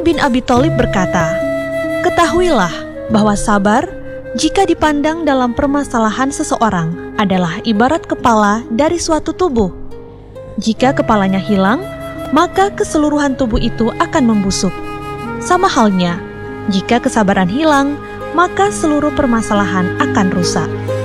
bin Abi Thalib berkata, "Ketahuilah bahwa sabar, jika dipandang dalam permasalahan seseorang, adalah ibarat kepala dari suatu tubuh. Jika kepalanya hilang, maka keseluruhan tubuh itu akan membusuk. Sama halnya, jika kesabaran hilang, maka seluruh permasalahan akan rusak."